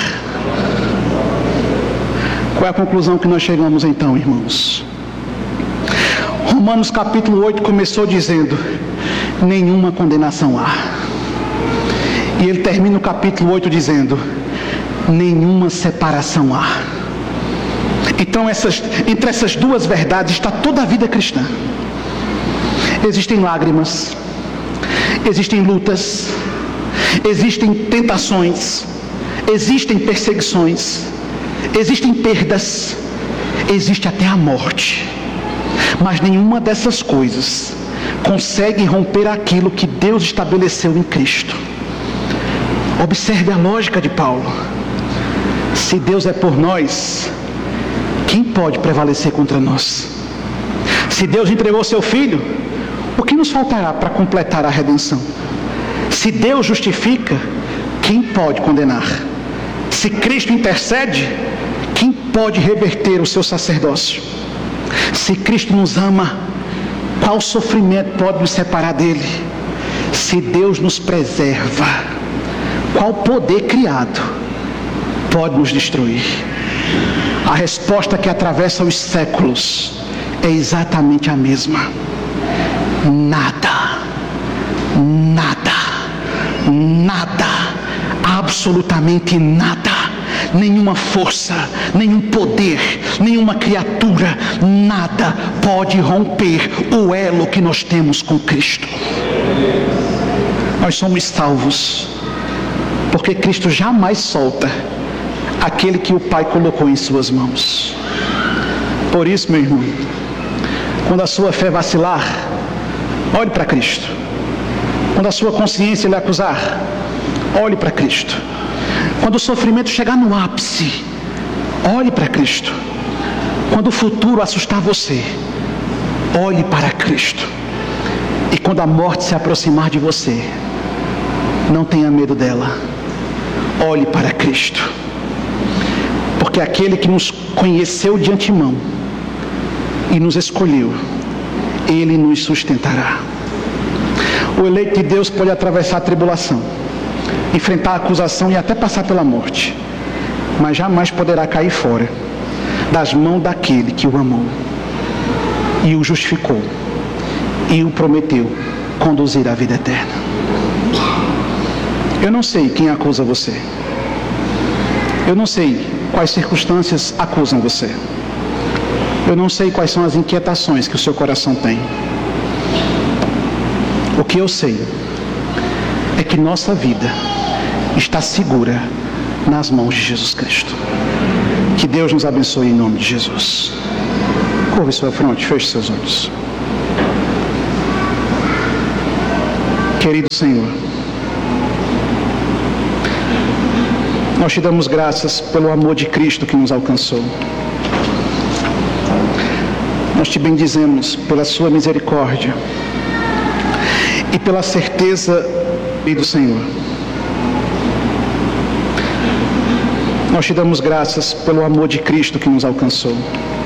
Speaker 2: Qual é a conclusão que nós chegamos então, irmãos? Romanos capítulo 8 começou dizendo: nenhuma condenação há. E ele termina o capítulo 8 dizendo: nenhuma separação há. Então entre essas duas verdades está toda a vida cristã. Existem lágrimas, existem lutas, existem tentações, existem perseguições, existem perdas, existe até a morte. Mas nenhuma dessas coisas consegue romper aquilo que Deus estabeleceu em Cristo. Observe a lógica de Paulo. Se Deus é por nós, quem pode prevalecer contra nós? Se Deus entregou seu Filho, o que nos faltará para completar a redenção? Se Deus justifica, quem pode condenar? Se Cristo intercede, quem pode reverter o seu sacerdócio? Se Cristo nos ama, qual sofrimento pode nos separar dele? Se Deus nos preserva, qual poder criado pode nos destruir? A resposta que atravessa os séculos é exatamente a mesma: nada, absolutamente nada. Nenhuma força, nenhum poder, nenhuma criatura, nada pode romper o elo que nós temos com Cristo. Nós somos salvos porque Cristo jamais solta aquele que o Pai colocou em suas mãos. Por isso, meu irmão, quando a sua fé vacilar, olhe para Cristo. Quando a sua consciência lhe acusar, olhe para Cristo. Quando o sofrimento chegar no ápice, olhe para Cristo. Quando o futuro assustar você, olhe para Cristo. E quando a morte se aproximar de você, não tenha medo dela. Olhe para Cristo. Porque aquele que nos conheceu de antemão e nos escolheu, Ele nos sustentará. O eleito de Deus pode atravessar a tribulação, enfrentar a acusação e até passar pela morte, mas jamais poderá cair fora das mãos daquele que o amou e o justificou e o prometeu conduzir à vida eterna. Eu não sei quem acusa você. Eu não sei quais circunstâncias acusam você. Eu não sei quais são as inquietações que o seu coração tem. O que eu sei é que nossa vida está segura nas mãos de Jesus Cristo. Que Deus nos abençoe em nome de Jesus. Curve sua fronte, feche seus olhos. Querido Senhor, nós te damos graças pelo amor de Cristo que nos alcançou. Nós te bendizemos pela sua misericórdia e pela certeza do Senhor. Nós te damos graças pelo amor de Cristo que nos alcançou.